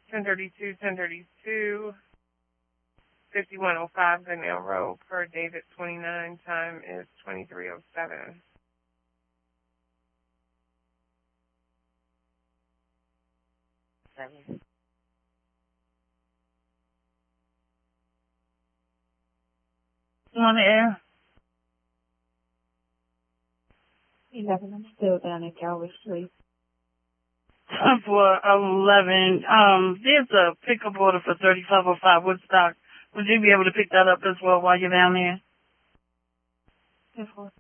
1032, 1032, 5105 Goodnail Road, per David 29. Time is 2307. On the air. 11, I'm still down at Calvary Street. For 11, there's a pickup order for 3505 Woodstock. Would you be able to pick that up as well while you're down there? Yes,